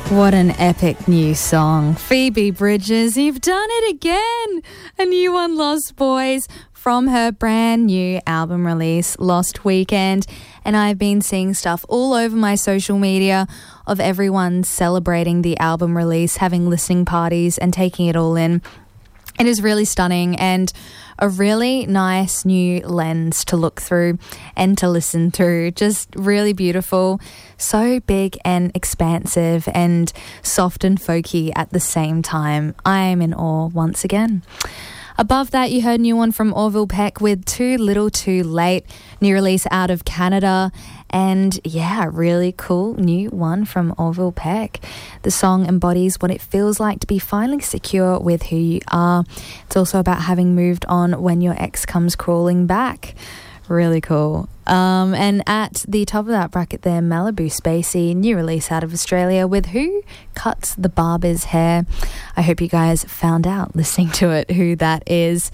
What an epic new song. Phoebe Bridgers, you've done it again. A new one, Lost Boys, from her brand new album release, Lost Weekend. And I've been seeing stuff all over my social media of everyone celebrating the album release, having listening parties and taking it all in. It is really stunning and a really nice new lens to look through and to listen through. Just really beautiful, so big and expansive and soft and folky at the same time. I am in awe once again. Above that, you heard a new one from Orville Peck with Too Little Too Late, new release out of Canada. And yeah, really cool new one from Orville Peck. The song embodies what it feels like to be finally secure with who you are. It's also about having moved on when your ex comes crawling back. Really cool. And at the top of that bracket there, Malibu Spacey, new release out of Australia with Who Cuts the Barber's Hair. I hope you guys found out listening to it who that is.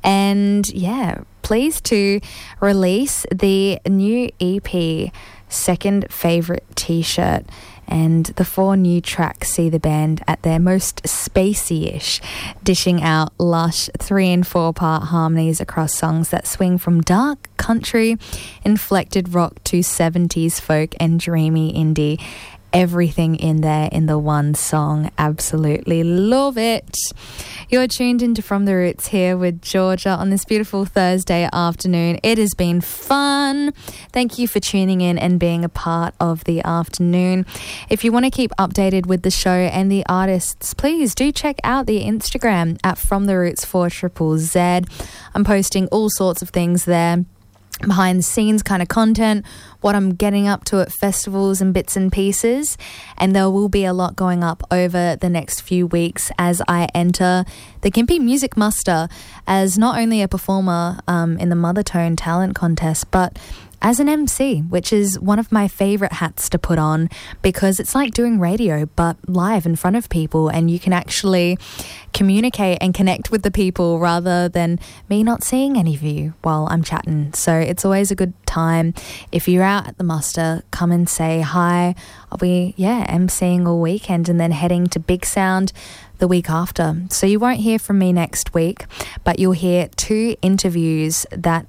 And yeah, pleased to release the new EP, Second Favourite T-shirt. And the 4 new tracks see the band at their most spacey-ish, dishing out lush 3 and 4 part harmonies across songs that swing from dark country, inflected rock to 70s folk and dreamy indie. Everything in there in the one song. Absolutely love it. You're tuned into From the Roots here with Georgia on this beautiful Thursday afternoon. It has been fun. Thank you for tuning in and being a part of the afternoon. If you want to keep updated with the show and the artists, please do check out the Instagram at From the Roots 4ZZZ. I'm posting all sorts of things there. Behind the scenes kind of content, what I'm getting up to at festivals and bits and pieces. And there will be a lot going up over the next few weeks as I enter the Gympie Music Muster as not only a performer in the Mothertone Talent Contest, but as an MC, which is one of my favourite hats to put on because it's like doing radio but live in front of people, and you can actually communicate and connect with the people rather than me not seeing any of you while I'm chatting. So it's always a good time. If you're out at the muster, come and say hi. I'll be emceeing all weekend and then heading to Big Sound the week after. So you won't hear from me next week, but you'll hear 2 interviews that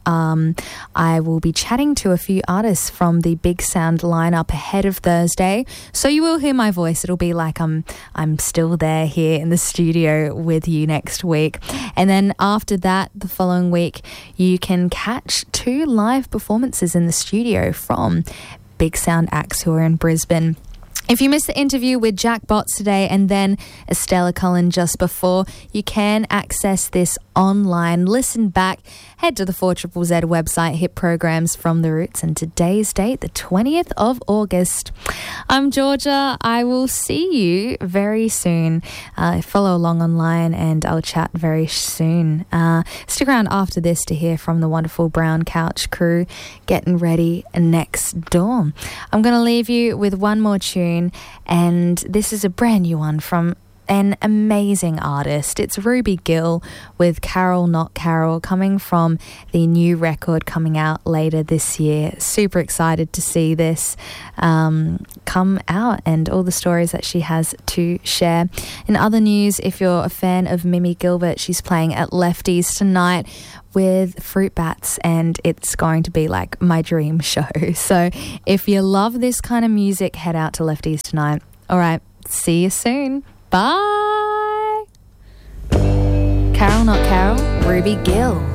I will be chatting to a few artists from the Big Sound lineup ahead of Thursday. So you will hear my voice. It'll be like I'm still there here in the studio with you next week. And then after that, the following week, you can catch 2 live performances in the studio from Big Sound acts who are in Brisbane. If you missed the interview with Jack Botts today and then Estella Cullen just before, you can access this online. Listen back, head to the 4ZZZ website, hit programs From the Roots, and today's date, the 20th of August. I'm Georgia. I will see you very soon. Follow along online and I'll chat very soon. Stick around after this to hear from the wonderful Brown Couch crew getting ready next door. I'm going to leave you with one more tune, and this is a brand new one from an amazing artist. It's Ruby Gill with Carol Not Carol, coming from the new record coming out later this year. Super excited to see this come out and all the stories that she has to share. In other news, if you're a fan of Mimi Gilbert, she's playing at Lefties tonight with Fruit Bats, and it's going to be like my dream show. So if you love this kind of music, head out to Lefties tonight. All right, see you soon. Bye. Carol Not Carol, Ruby Gill.